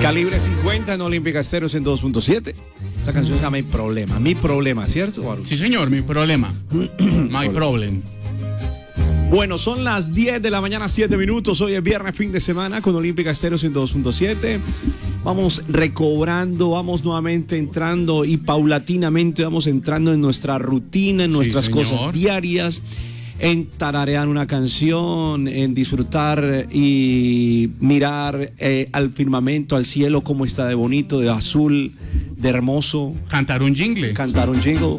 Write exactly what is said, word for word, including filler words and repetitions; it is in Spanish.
Calibre cincuenta en Olímpica Estéreo en dos punto siete. Esa canción se llama Mi Problema. Mi Problema, ¿cierto, Baruch? Sí, señor, mi problema. My problem. Bueno, son las diez de la mañana, siete minutos. Hoy es viernes, fin de semana, con Olímpica Estéreo en dos punto siete. Vamos recobrando, vamos nuevamente entrando y paulatinamente vamos entrando en nuestra rutina, en nuestras Sí, cosas diarias, en tararear una canción, en disfrutar y mirar eh, al firmamento, al cielo, cómo está de bonito, de azul, de hermoso. Cantar un jingle. Cantar un jingle.